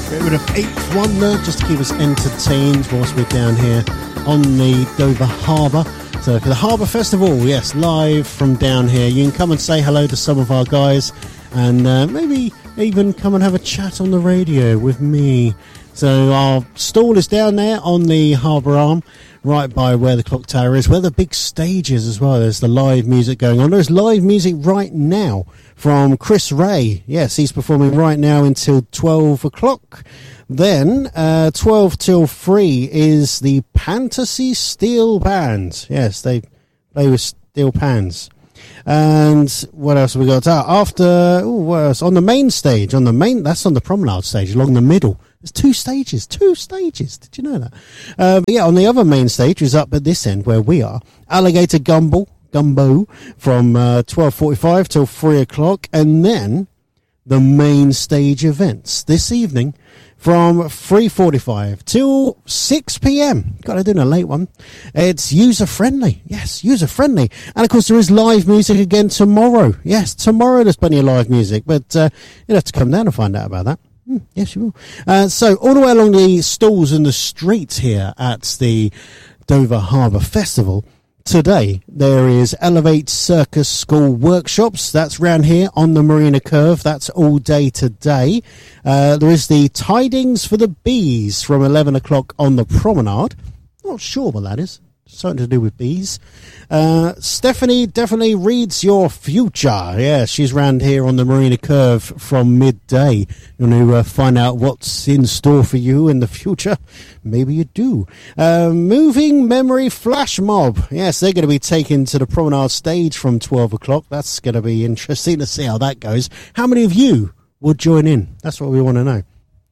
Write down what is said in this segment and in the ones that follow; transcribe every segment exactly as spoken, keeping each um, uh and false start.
Bit rid of Eighth Wonder just to keep us entertained whilst we're down here on the Dover Harbour. So for the Harbour Festival, yes, live from down here. You can come and say hello to some of our guys and uh, maybe even come and have a chat on the radio with me. So our stall is down there on the Harbour Arm, right by where the clock tower is, where the big stage is as well. There's the live music going on. There's live music right now from Chris Ray. Yes, he's performing right now until twelve o'clock. Then uh, twelve till three is the Fantasy Steel Band. Yes, they play with steel pans. And what else have we got? Ah, after, ooh, what else? On the main stage, on the main, that's on the promenade stage, along the middle. There's two stages, two stages. Did you know that? Uh, but yeah, on the other main stage is up at this end where we are. Alligator Gumbo, Gumbo from uh, twelve forty-five till three o'clock. And then the main stage events this evening from three forty-five till six p.m. Got to do a late one. It's user-friendly. Yes, user-friendly. And, of course, there is live music again tomorrow. Yes, tomorrow there's plenty of live music. But uh, you'll have to come down and find out about that. Mm, yes, you will. Uh, so, all the way along the stalls and the streets here at the Dover Harbour Festival, today there is Elevate Circus School Workshops. That's round here on the Marina Curve. That's all day today. Uh, there is the Tidings for the Bees from eleven o'clock on the promenade. Not sure what that is. Something to do with bees. Uh, Stephanie definitely reads your future. Yeah, she's round here on the Marina Curve from midday. You want to uh, find out what's in store for you in the future? Maybe you do. Uh, Moving Memory Flash Mob. Yes, they're going to be taken to the promenade stage from twelve o'clock. That's going to be interesting to see how that goes. How many of you would join in? That's what we want to know.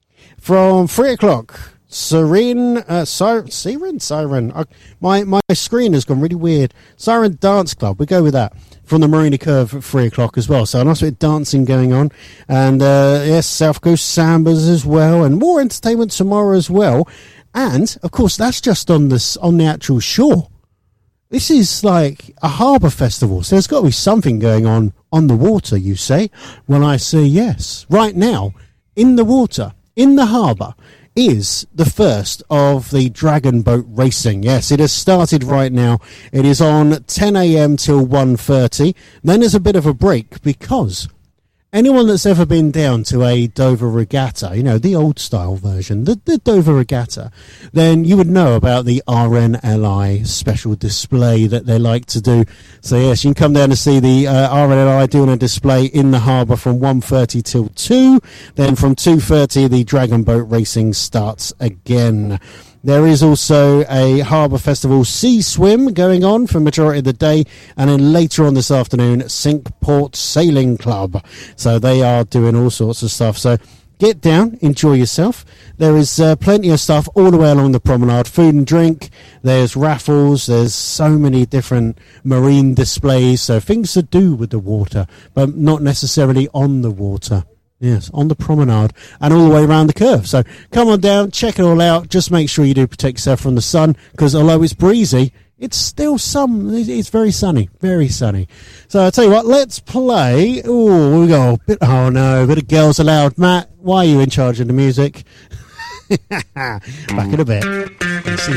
From three o'clock... Siren, uh, Siren, Siren, Siren. Uh, my my screen has gone really weird. Siren Dance Club. We go with that from the Marina Curve at three o'clock as well. So a nice bit of dancing going on, and uh, yes, South Coast Sambas as well, and more entertainment tomorrow as well. And of course, that's just on this on the actual shore. This is like a harbour festival, so there's got to be something going on on the water. You say? Well, I say yes. Right now, in the water, in the harbour, is the first of the Dragon Boat racing. Yes, it has started right now. It is on ten a.m. till one thirty. Then there's a bit of a break because anyone that's ever been down to a Dover Regatta, you know, the old style version, the, the Dover Regatta, then you would know about the R N L I special display that they like to do. So yes, you can come down to see the uh, R N L I doing a display in the harbour from one thirty till two. Then from two thirty, the Dragon Boat racing starts again. There is also a Harbour Festival Sea Swim going on for majority of the day, and then later on this afternoon, Cinque Port Sailing Club. So they are doing all sorts of stuff. So get down, enjoy yourself. There is uh, plenty of stuff all the way along the promenade, food and drink. There's raffles. There's so many different marine displays. So things to do with the water, but not necessarily on the water. Yes, on the promenade and all the way around the curve. So come on down, check it all out. Just make sure you do protect yourself from the sun, because although it's breezy, it's still some. It's very sunny, very sunny. So I tell you what, let's play. Oh, we got a bit. Oh no, a bit of Girls Aloud. Matt, why are you in charge of the music? Back in a bit.